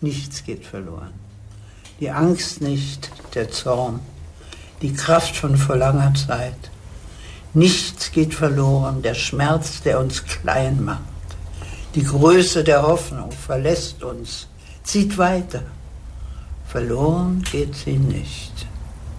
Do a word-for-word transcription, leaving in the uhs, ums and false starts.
Nichts geht verloren. Die Angst nicht, der Zorn, die Kraft von vor langer Zeit. Nichts geht verloren, der Schmerz, der uns klein macht. Die Größe der Hoffnung verlässt uns, zieht weiter. Verloren geht sie nicht.